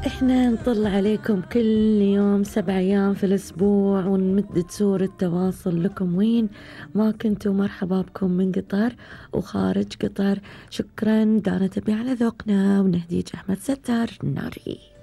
احنا نطل عليكم كل يوم 7 أيام في الأسبوع ونمد سور التواصل لكم وين ما كنتوا. مرحبا بكم من قطر وخارج قطر. شكرا دانا تبي على ذوقنا ونهديج أحمد ستار ناري.